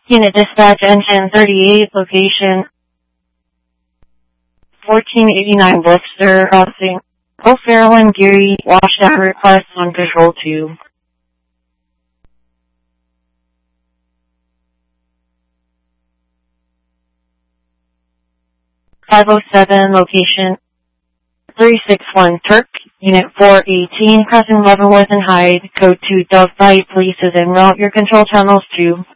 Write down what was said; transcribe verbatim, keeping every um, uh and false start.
Unit dispatch engine thirty-eight, location fourteen eighty-nine Blister Crossing. O'Farrell and Geary, washdown request on Control two. five oh seven, location three sixty-one Turk, Unit four eighteen, crossing Leavenworth and Hyde, code two Dove Bite, police is en route, your control channels two.